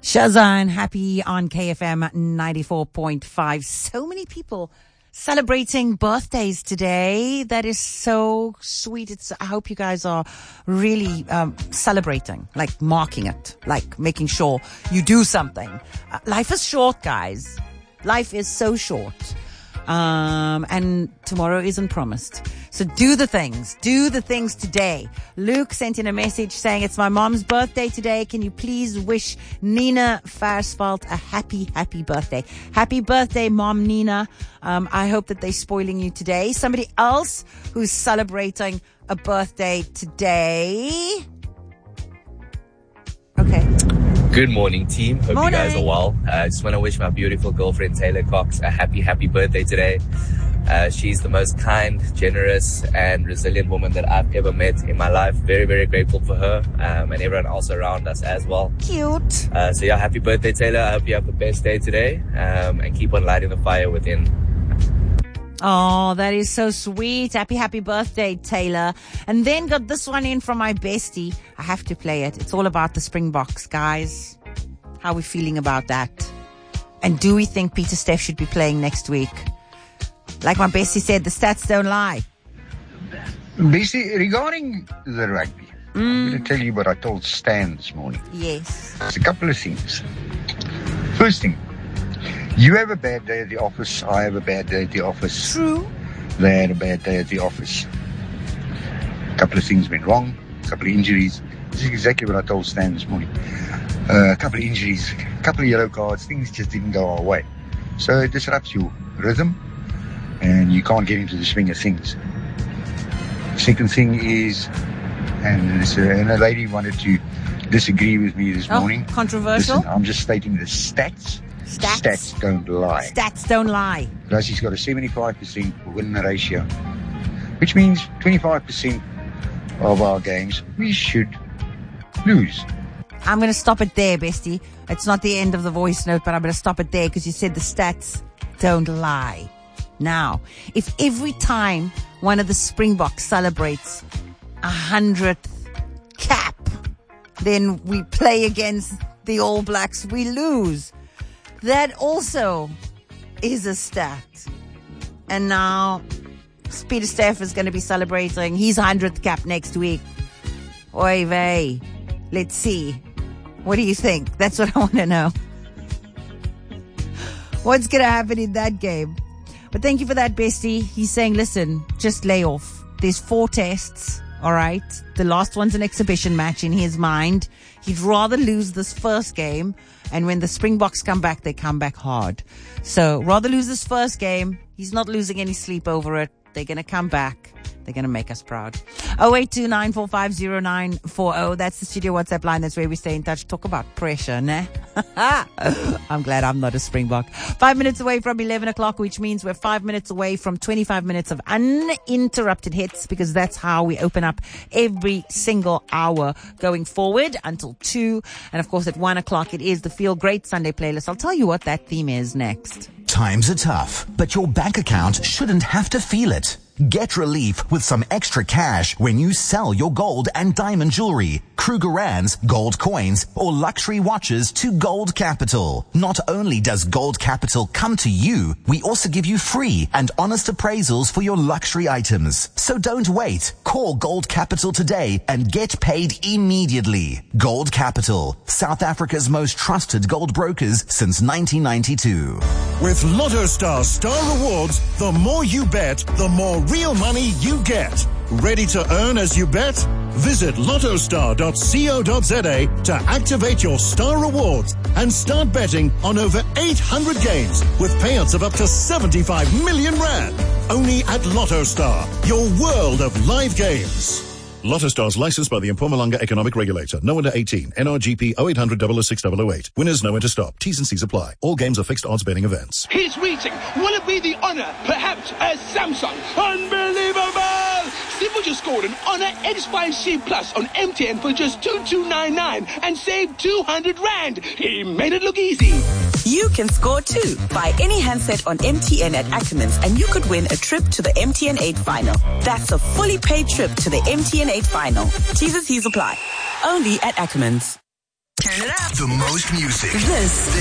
Shazan, happy on KFM 94.5. So many people celebrating birthdays today. That is so sweet. I hope you guys are really celebrating, like marking it, like making sure you do something. Life is short, guys. Life is so short. And tomorrow isn't promised. So do the things today. Luke sent in a message saying, it's my mom's birthday today. Can you please wish Nina Versveld a happy birthday? Happy birthday, Mom Nina. I hope that they're spoiling you today. Somebody else who's celebrating a birthday today. Okay. Good morning, team. Hope you guys are well. I just want to wish my beautiful girlfriend, Taylor Cox, a happy birthday today. She's the most kind, generous, and resilient woman that I've ever met in my life. Very, very grateful for her, and everyone else around us as well. Cute. So yeah, happy birthday, Taylor. I hope you have the best day today, and keep on lighting the fire within. Oh, that is so sweet. Happy birthday, Taylor. And then got this one in from my bestie. I have to play it. It's all about the Springboks, guys. How are we feeling about that? And do we think Pieter-Steph should be playing next week? Like my bestie said, the stats don't lie. Bestie, regarding the rugby, I'm going to tell you what I told Stan this morning. Yes. There's a couple of things. First thing, you have a bad day at the office. I have a bad day at the office. True. They had a bad day at the office. A couple of things went wrong. A couple of injuries. This is exactly what I told Stan this morning. A couple of injuries, a couple of yellow cards. Things just didn't go our way. So it disrupts your rhythm and you can't get into the swing of things. Second thing is, and a lady wanted to disagree with me this morning. Controversial? Listen, I'm just stating the stats. Stats don't lie. Stats don't lie. Russie's got a 75% win ratio, which means 25% of our games we should lose. I'm going to stop it there, bestie. It's not the end of the voice note, but I'm going to stop it there because you said the stats don't lie. Now, if every time one of the Springboks celebrates 100th cap, then we play against the All Blacks, we lose. That also is a stat. And now Pieter-Steph is going to be celebrating his 100th cap next week. Oy vey. Let's see. What do you think? That's what I want to know. What's going to happen in that game? But thank you for that, bestie. He's saying, listen, just lay off. There's 4 tests. All right. The last one's an exhibition match in his mind. He'd rather lose this first game. And when the Springboks come back, they come back hard. So rather lose this first game. He's not losing any sleep over it. They're going to come back. They're going to make us proud. 0829450940. That's the studio WhatsApp line. That's where we stay in touch. Talk about pressure, nah? I'm glad I'm not a Springbok. 5 minutes away from 11 o'clock, which means we're 5 minutes away from 25 minutes of uninterrupted hits, because that's how we open up every single hour going forward until 2. And of course, at 1 o'clock, it is the Feel Great Sunday playlist. I'll tell you what that theme is next. Times are tough, but your bank account shouldn't have to feel it. Get relief with some extra cash when you sell your gold and diamond jewelry, Krugerrands, gold coins, or luxury watches to Gold Capital. Not only does Gold Capital come to you, we also give you free and honest appraisals for your luxury items. So don't wait. Call Gold Capital today and get paid immediately. Gold Capital, South Africa's most trusted gold brokers since 1992. With LottoStar Star Rewards, the more you bet, the more real money you get. Ready to earn as you bet? Visit lottostar.co.za to activate your Star Rewards and start betting on over 800 games with payouts of up to 75 million rand. Only at LottoStar, your world of live games. LottoStar is licensed by the Mpumalanga Economic Regulator. No under 18. NRGP 0800 006 008. Winners no enter stop. T's and C's apply. All games are fixed odds betting events. He's reaching. Will it be the Honor? Perhaps a Samsung. Unbelievable! Sifu just scored an Honor X5C Plus on MTN for just 2299 and saved 200 rand. He made it look easy. You can score too. Buy any handset on MTN at Ackermans and you could win a trip to the MTN 8 Final. That's a fully paid trip to the MTN 8 Final. T's and C's apply. Only at Ackermans. Turn it up. The most music. This